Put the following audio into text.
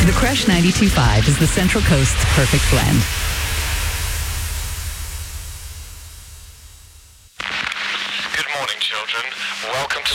The Crush 92.5 is the Central Coast's perfect blend. Good morning, children. Welcome to